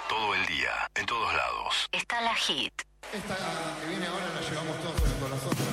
Todo el día, en todos lados. Está la hit. Esta que viene ahora la llevamos todos en el corazón.